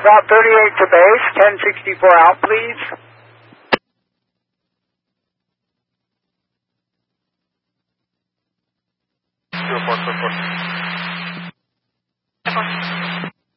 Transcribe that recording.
South 38 to base, 1064 out, please. Four.